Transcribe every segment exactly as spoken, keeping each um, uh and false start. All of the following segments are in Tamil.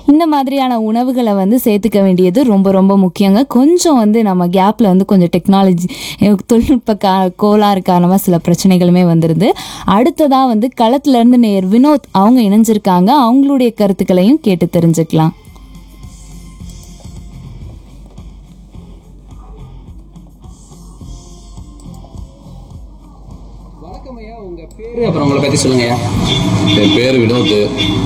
இந்த மாதிரியான உணவுகளை வந்து சேர்த்துக்க வேண்டியது ரொம்ப ரொம்ப முக்கியங்க. கொஞ்சம் வந்து நம்ம கேப்பில் வந்து கொஞ்சம் டெக்னாலஜி தொழில்நுட்ப கா கோளாறு காரணமாக சில பிரச்சனைகளுமே வந்துடுது. அடுத்ததாக வந்து களத்துலேருந்து நேர் வினோத் அவங்க இணைஞ்சிருக்காங்க. அவங்களுடைய கருத்துக்களையும் கேட்டு தெரிஞ்சுக்கலாம். வணக்கம் ஐயா, உங்க பேரு அப்புறம் உங்களை பத்தி சொல்லுங்க ஐயா. என் பேர் வினோத்.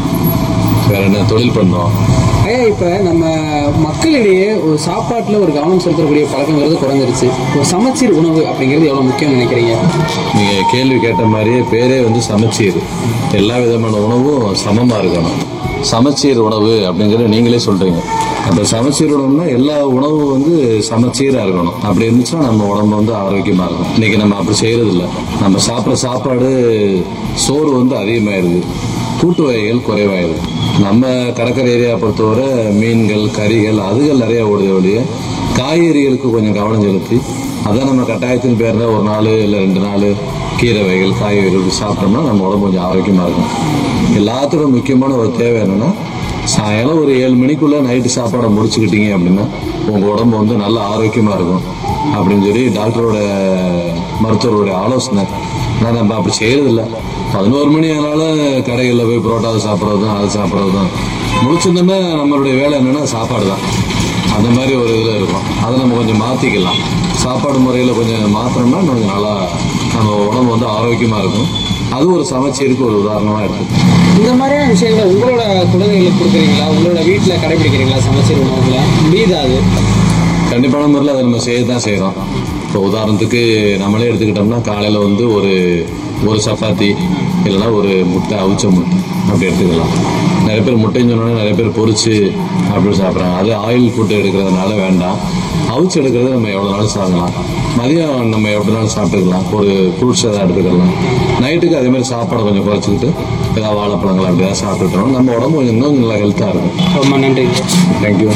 வேற என்ன தொழில் பண்றோம் ஐயா? இப்ப நம்ம மக்களிடையே ஒரு சாப்பாட்டுல ஒரு கவனம் செலுத்தக்கூடிய பழக்கங்கிறது குறைஞ்சிருச்சு. ஒரு சமச்சீர் உணவு அப்படிங்கிறது எவ்வளவு முக்கியம் நினைக்கிறீங்க? நீங்க கேள்வி கேட்ட மாதிரியே பேரே வந்து சமச்சீர். எல்லா விதமான உணவும் சமமா இருக்கணும். சமச்சீர் உணவு அப்படிங்கறத நீங்களே சொல்றீங்க. அந்த சமச்சீர் உணவுனா எல்லா உணவும் வந்து சமச்சீரா இருக்கணும். அப்படி இருந்துச்சுன்னா நம்ம உடம்பு வந்து ஆரோக்கியமா இருக்கும். இன்னைக்கு நம்ம அப்படி செய்யறது இல்லை. நம்ம சாப்பிட்ற சாப்பாடு சோறு வந்து அதிகமாயிருது, கூட்டு வகைகள் குறைவாயிருது. நம்ம கடற்கரை ஏரியா பொறுத்தவரை மீன்கள், கறிகள், அதுகள் நிறைய ஓடுது ஒழிய காய்கறிகளுக்கு கொஞ்சம் கவனம் செலுத்தி அதான் நம்ம கட்டாயத்தின் பேர்ல ஒரு நாள் இல்லை ரெண்டு நாள் கீரை வகைகள், காய்கறிகள் சாப்பிட்டோம்னா நம்ம உடம்பு கொஞ்சம் ஆரோக்கியமா இருக்கும். எல்லாத்துக்கும் முக்கியமான ஒரு தேவை என்னன்னா, சாயங்காலம் ஒரு ஏழு மணிக்குள்ள நைட்டு சாப்பாடை முடிச்சுக்கிட்டீங்க அப்படின்னா உங்க உடம்பு வந்து நல்ல ஆரோக்கியமா இருக்கும் அப்படின்னு சொல்லி டாக்டரோட மருத்துவருடைய ஆலோசனை. ஆனால் நம்ம அப்படி செய்யறதில்ல. பதினோரு மணி ஆனாலும் கடைகளில் போய் புரோட்டாவை சாப்பிட்றதும் அது சாப்பிட்றதும் முடிச்சிருந்தோம்னா நம்மளுடைய வேலை என்னன்னா சாப்பாடு தான். அந்த மாதிரி ஒரு இதில் இருக்கும். அதை நம்ம கொஞ்சம் மாற்றிக்கலாம். சாப்பாடு முறையில் கொஞ்சம் மாற்றினோம்னா கொஞ்சம் நல்லா நம்ம உடம்பு வந்து ஆரோக்கியமாக இருக்கும். அது ஒரு சமச்சீருக்கு ஒரு உதாரணமாக இருக்குது. இந்த மாதிரியான விஷயங்கள் உங்களோட குழந்தைகளுக்கு கொடுக்குறீங்களா? உங்களோட வீட்டில் கடைபிடிக்கிறீங்களா சமச்சீர் உணவுகளை? முடியுதா? அது கண்டிப்பான முறையில் அதை நம்ம செய்ய தான் செய்கிறோம். இப்போ உதாரணத்துக்கு நம்மளே எடுத்துக்கிட்டோம்னா காலையில் வந்து ஒரு ஒரு சப்பாத்தி இல்லைன்னா ஒரு முட்டை, அவிச்ச முட்டை அப்படி எடுத்துக்கலாம். நிறைய பேர் முட்டைன்னு சொன்னோன்னா நிறைய பேர் பொரிச்சு அப்படி சாப்பிட்றாங்க. அது ஆயில் ஃபுட்டு எடுக்கிறதுனால வேண்டாம். அவிச்சு எடுக்கிறது நம்ம எவ்வளோ நாள் சாப்பிடலாம். மதியம் நம்ம எவ்வளோ நாள் சாப்பிட்டுக்கலாம். ஒரு ஃப்ரூட்ஸ் எதாவது எடுத்துக்கலாம். நைட்டுக்கு அதே மாதிரி சாப்பாடை கொஞ்சம் குறைச்சிக்கிட்டு ஏதாவது வாழைப்பழங்கள் அப்படி ஏதாவது சாப்பிட்டுட்டோம் நம்ம உடம்பு கொஞ்சம் இன்னும் நல்லா ஹெல்த்தாக இருக்கும். ரொம்ப நன்றி. தேங்க்யூ.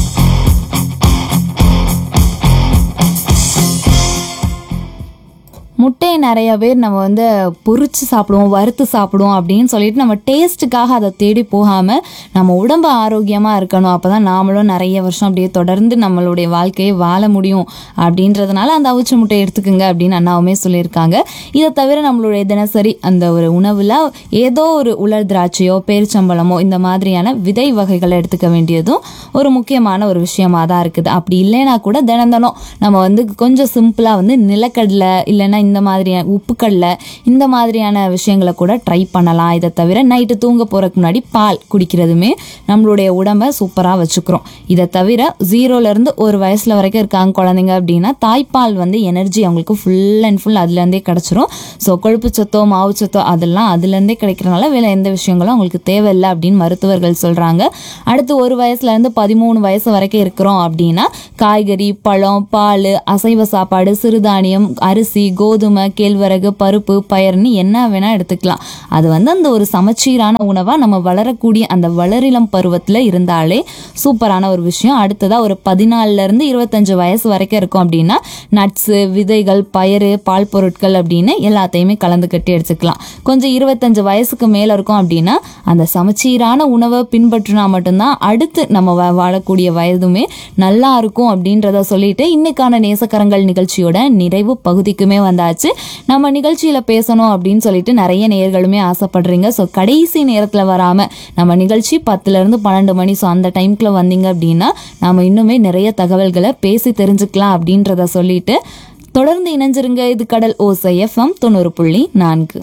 முட்டையை நிறைய பேர் நம்ம வந்து பொரிச்சு சாப்பிடுவோம், வறுத்து சாப்பிடுவோம் அப்படின்னு சொல்லிட்டு நம்ம டேஸ்ட்டுக்காக அதை தேடி போகாமல் நம்ம உடம்பு ஆரோக்கியமாக இருக்கணும், அப்போ தான் நாமளும் நிறைய வருஷம் அப்படியே தொடர்ந்து நம்மளுடைய வாழ்க்கையை வாழ முடியும் அப்படின்றதுனால அந்த அவிச்ச முட்டையை எடுத்துக்குங்க அப்படின்னு அண்ணாவுமே சொல்லியிருக்காங்க. இதை தவிர நம்மளுடைய தினசரி அந்த ஒரு உணவில் ஏதோ ஒரு உலர் திராட்சையோ பேரிச்சம்பழமோ இந்த மாதிரியான விதை வகைகளை எடுத்துக்க வேண்டியதும் ஒரு முக்கியமான ஒரு விஷயமாக தான் இருக்குது. அப்படி இல்லைன்னா கூட தினம் தினம் நம்ம வந்து கொஞ்சம் சிம்பிளாக வந்து நிலக்கடலை இல்லைன்னா இந்த மாதிரியான உப்புக்கடலை இந்த மாதிரியான விஷயங்களை கூட ட்ரை பண்ணலாம். இதை தவிர நைட்டு தூங்க போறதுக்கு முன்னாடி பால் குடிக்கிறதுமே நம்மளுடைய உடம்பை சூப்பராக வச்சுக்கிறோம். இதை தவிர ஜீரோலேருந்து ஒரு வயசுல வரைக்கும் இருக்காங்க குழந்தைங்க அப்படின்னா தாய்ப்பால் வந்து எனர்ஜி அவங்களுக்கு ஃபுல் அண்ட் ஃபுல் அதுலேருந்தே கிடச்சிரும். ஸோ கொழுப்பு சத்தோ மாவு சத்தோ அதெல்லாம் அதுலேருந்தே கிடைக்கிறனால வேலை எந்த விஷயங்களும் அவங்களுக்கு தேவையில்லை அப்படின்னு மருத்துவர்கள் சொல்கிறாங்க. அடுத்து ஒரு வயசுலேருந்து பதிமூணு வயசு வரைக்கும் இருக்கிறோம் அப்படின்னா காய்கறி, பழம், பால், அசைவ சாப்பாடு, சிறுதானியம், அரிசி, கோதுமை, கேழ்வரகு, பருப்பு, பயர்னு என்ன வேணா எடுத்துக்கலாம். அது வந்து அந்த ஒரு சமச்சீரான உணவா நம்ம வளரக்கூடிய அந்த வளரிளம் பருவத்துல இருந்தாலே சூப்பரான ஒரு விஷயம். அடுத்ததா ஒரு பதினாலுல இருந்து இருபத்தஞ்சு வயசு வரைக்கும் இருக்கும் அப்படின்னா நட்ஸு, விதைகள், பயறு, பால் பொருட்கள் அப்படின்னு எல்லாத்தையுமே கலந்து கட்டி எடுத்துக்கலாம். கொஞ்சம் இருபத்தஞ்சு வயசுக்கு மேல இருக்கும் அப்படின்னா அந்த சமச்சீரான உணவை பின்பற்றினா மட்டும்தான் அடுத்து நம்ம வாழக்கூடிய வயதுமே நல்லா இருக்கும் அப்படின்றத சொல்லிட்டு இன்னைக்கான நேசக்கரங்கள் நிகழ்ச்சியோட நிறைவு பகுதிக்குமே வந்தாச்சு. நம்ம நிகழ்ச்சியில பேசணும் அப்படின்னு சொல்லிட்டு நிறைய நேயர்களுமே ஆசைப்படுறீங்க. ஸோ கடைசி நேரத்தில் வராம நம்ம நிகழ்ச்சி பத்துல இருந்து பன்னெண்டு மணி ஸோ அந்த டைம்குள்ள வந்தீங்க அப்படின்னா நாம இன்னுமே நிறைய தகவல்களை பேசி தெரிஞ்சுக்கலாம் அப்படின்றத சொல்லிட்டு தொடர்ந்து இணைஞ்சிருங்க. இது கடல் ஓசை எஃப்எம் தொண்ணூறு புள்ளி நான்கு.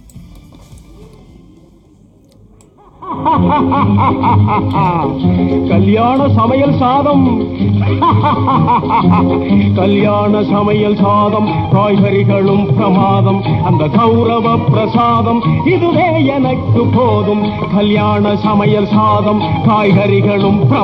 கல்யாண சமையல் சாதம் கல்யாண சமையல் சாதம் காய்கறிகளும் பிரமாதம் அந்த கௌரவ பிரசாதம் இதுவே எனக்கு போதும். கல்யாண சமையல் சாதம் காய்கறிகளும்